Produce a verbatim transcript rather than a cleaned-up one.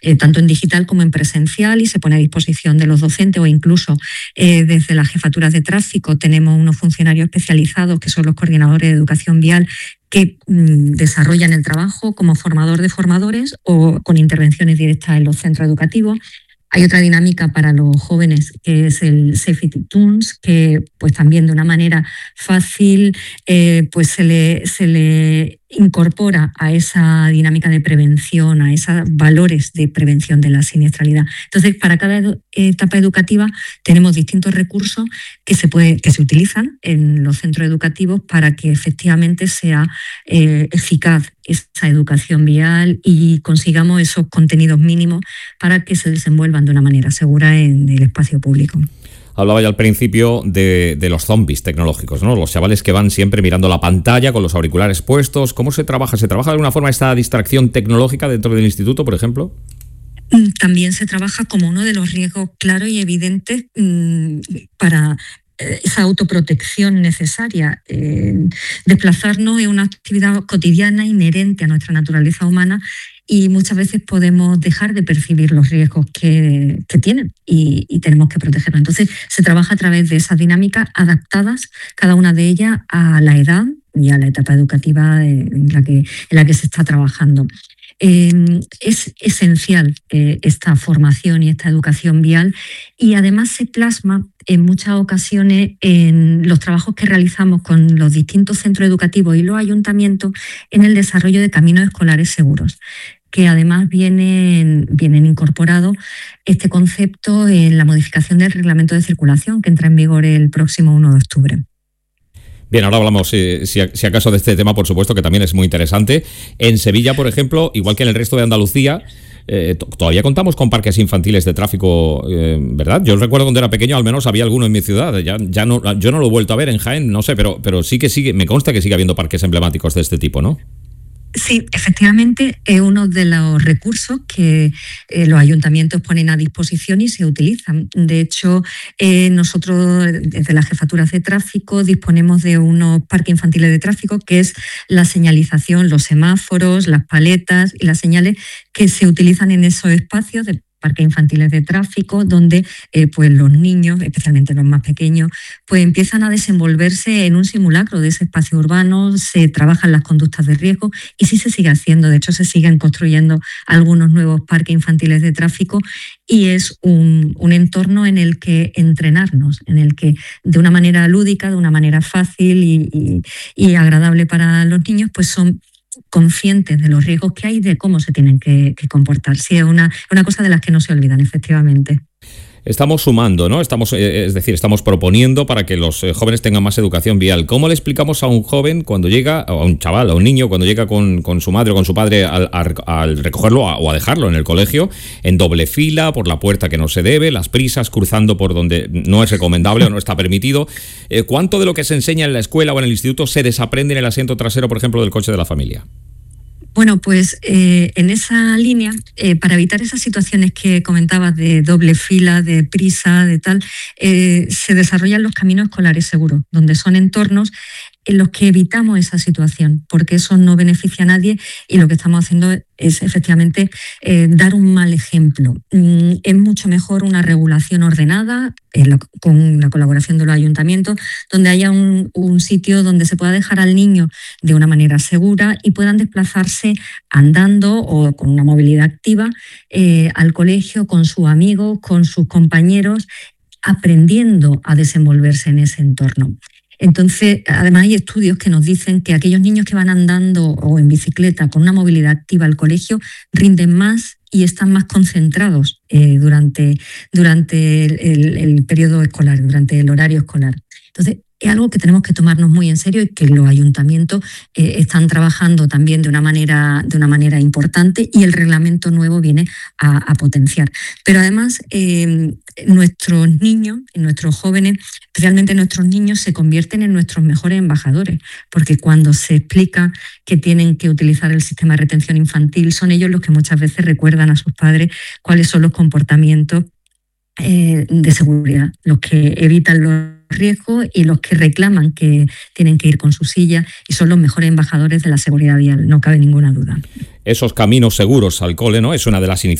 eh, tanto en digital como en presencial, y se pone a disposición de los docentes, o incluso eh, desde las jefaturas de tráfico tenemos unos funcionarios especializados que son los coordinadores de educación vial, que mmm, desarrollan el trabajo como formador de formadores o con intervenciones directas en los centros educativos. Hay otra dinámica para los jóvenes, que es el Safety Tunes, que pues también de una manera fácil eh, pues se le, se le incorpora a esa dinámica de prevención, a esos valores de prevención de la siniestralidad. Entonces, para cada edu- etapa educativa tenemos distintos recursos que se, puede, que se utilizan en los centros educativos para que efectivamente sea eh, eficaz esa educación vial y consigamos esos contenidos mínimos para que se desenvuelvan de una manera segura en el espacio público. Hablaba ya al principio de, de los zombies tecnológicos, ¿no? Los chavales que van siempre mirando la pantalla con los auriculares puestos. ¿Cómo se trabaja? ¿Se trabaja de alguna forma esta distracción tecnológica dentro del instituto, por ejemplo? También se trabaja como uno de los riesgos claros y evidentes mmm, para esa autoprotección necesaria. Eh, desplazarnos es una actividad cotidiana inherente a nuestra naturaleza humana, y muchas veces podemos dejar de percibir los riesgos que, que tienen y, y tenemos que protegerlos. Entonces se trabaja a través de esas dinámicas adaptadas, cada una de ellas a la edad y a la etapa educativa en la que, en la que se está trabajando. Eh, es esencial eh, esta formación y esta educación vial, y además se plasma en muchas ocasiones en los trabajos que realizamos con los distintos centros educativos y los ayuntamientos en el desarrollo de caminos escolares seguros, que además vienen, vienen incorporados este concepto en la modificación del reglamento de circulación que entra en vigor el próximo primero de octubre. Bien, ahora hablamos, eh, si, si acaso, de este tema, por supuesto, que también es muy interesante. En Sevilla, por ejemplo, igual que en el resto de Andalucía, eh, todavía contamos con parques infantiles de tráfico, eh, ¿verdad? Yo recuerdo cuando era pequeño, al menos había alguno en mi ciudad. Ya, ya no, yo no lo he vuelto a ver en Jaén, no sé, pero, pero sí que sigue, me consta que sigue habiendo parques emblemáticos de este tipo, ¿no? Sí, efectivamente es uno de los recursos que eh, los ayuntamientos ponen a disposición y se utilizan. De hecho, eh, nosotros desde las jefaturas de tráfico disponemos de unos parques infantiles de tráfico, que es la señalización, los semáforos, las paletas y las señales que se utilizan en esos espacios de parques infantiles de tráfico, donde eh, pues los niños, especialmente los más pequeños, pues empiezan a desenvolverse en un simulacro de ese espacio urbano, se trabajan las conductas de riesgo y sí se sigue haciendo. De hecho, se siguen construyendo algunos nuevos parques infantiles de tráfico, y es un, un entorno en el que entrenarnos, en el que de una manera lúdica, de una manera fácil y, y, y agradable para los niños, pues son conscientes de los riesgos que hay, de cómo se tienen que, que comportar. Sí, es una, una cosa de las que no se olvidan, efectivamente. Estamos sumando, ¿no? Estamos, eh, es decir, estamos proponiendo para que los eh, jóvenes tengan más educación vial. ¿Cómo le explicamos a un joven cuando llega, a un chaval, a un niño, cuando llega con, con su madre o con su padre al, al, al recogerlo a, o a dejarlo en el colegio, en doble fila, por la puerta que no se debe, las prisas, cruzando por donde no es recomendable o no está permitido? Eh, ¿Cuánto de lo que se enseña en la escuela o en el instituto se desaprende en el asiento trasero, por ejemplo, del coche de la familia? Bueno, pues eh, en esa línea, eh, para evitar esas situaciones que comentabas de doble fila, de prisa, de tal, eh, se desarrollan los caminos escolares seguros, donde son entornos en los que evitamos esa situación, porque eso no beneficia a nadie, y lo que estamos haciendo es efectivamente eh, dar un mal ejemplo. Mm, es mucho mejor una regulación ordenada, eh, la, con la colaboración de los ayuntamientos, donde haya un, un sitio donde se pueda dejar al niño de una manera segura y puedan desplazarse andando o con una movilidad activa eh, al colegio, con sus amigos, con sus compañeros, aprendiendo a desenvolverse en ese entorno. Entonces, además hay estudios que nos dicen que aquellos niños que van andando o en bicicleta con una movilidad activa al colegio rinden más y están más concentrados eh, durante, durante el, el, el periodo escolar, durante el horario escolar. Entonces, es algo que tenemos que tomarnos muy en serio y que los ayuntamientos eh, están trabajando también de una manera, de una manera importante, y el reglamento nuevo viene a, a potenciar. Pero además, eh, nuestros niños y nuestros jóvenes, especialmente nuestros niños, se convierten en nuestros mejores embajadores, porque cuando se explica que tienen que utilizar el sistema de retención infantil, son ellos los que muchas veces recuerdan a sus padres cuáles son los comportamientos eh, de seguridad, los que evitan los riesgos y los que reclaman que tienen que ir con su silla, y son los mejores embajadores de la seguridad vial, no cabe ninguna duda. Esos caminos seguros al cole, ¿no? Es una de las iniciativas